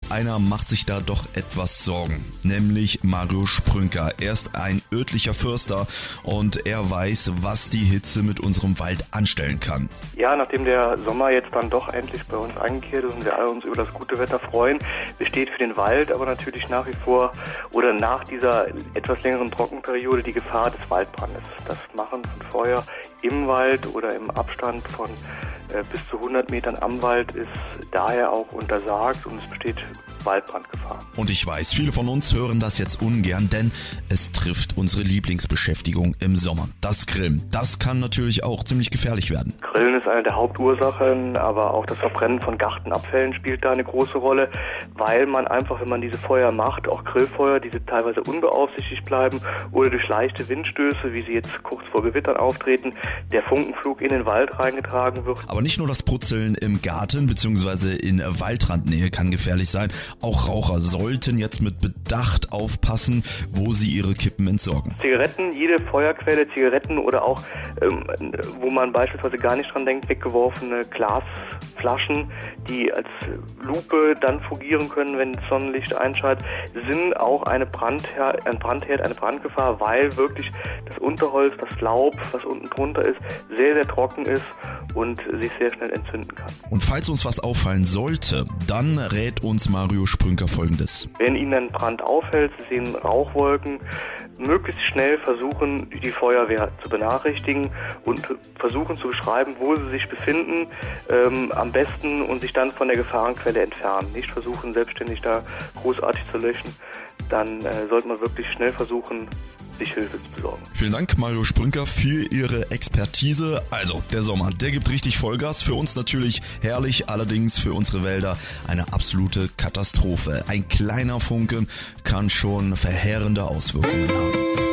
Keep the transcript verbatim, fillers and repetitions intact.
einer macht sich da doch etwas Sorgen, nämlich Mario Sprünker. Er ist ein örtlicher Förster und er weiß, was die Hitze mit unserem Wald anstellen kann. Ja, nachdem der Sommer jetzt dann doch endlich bei uns eingekehrt ist und wir alle uns über das gute Wetter freuen, besteht für den Wald aber natürlich nach wie vor oder nach dieser etwas längeren Trockenperiode die Gefahr des Waldbrandes. Das Machen von Feuer im Wald oder im Abstand von äh, bis zu hundert Metern am Wald ist daher auch untersagt und es besteht Waldbrandgefahr. Und ich weiß, viele von uns hören das jetzt ungern, denn es trifft unsere Lieblingsbeschäftigung im Sommer. Das Grillen, das kann natürlich auch ziemlich gefährlich werden. Grillen ist eine der Hauptursachen, aber auch das Verbrennen von Gartenabfällen spielt da eine große Rolle, weil man einfach, wenn man diese Feuer macht, auch Grillfeuer, diese teilweise unbeaufsichtigt bleiben oder durch leichte Windstöße, wie sie jetzt kurz vor Gewittern auftreten, der Funkenflug in den Wald reingetragen wird. Aber nicht nur das Brutzeln im Garten bzw. in Waldrandnähe kann gefährlich sein. Auch Raucher sollten jetzt mit Bedacht aufpassen, wo sie ihre Kippen entsorgen. Zigaretten, jede Feuerquelle, Zigaretten oder auch, ähm, wo man beispielsweise gar nicht dran denkt, weggeworfene Glasflaschen, die als Lupe dann fungieren können, wenn das Sonnenlicht einschaltet, sind auch eine Brandherd, ein Brandherd, eine Brandgefahr, weil wirklich das Unterholz, das Laub, was unten drunter ist, sehr, sehr trocken ist und sich sehr schnell entzünden kann. Und falls uns was auffallen sollte, dann rät uns Mario Sprünker Folgendes. Wenn Ihnen ein Brand auffällt, Sie sehen Rauchwolken, möglichst schnell versuchen, die Feuerwehr zu benachrichtigen und versuchen zu beschreiben, wo sie sich befinden, ähm, am besten und sich dann von der Gefahrenquelle entfernen. Nicht versuchen, selbstständig da großartig zu löschen. Dann äh, sollte man wirklich schnell versuchen, sich Hilfe zu besorgen. Vielen Dank, Mario Sprünker, für Ihre Expertise. Also, der Sommer, der gibt richtig Vollgas. Für uns natürlich herrlich, allerdings für unsere Wälder eine absolute Katastrophe. Ein kleiner Funke kann schon verheerende Auswirkungen haben.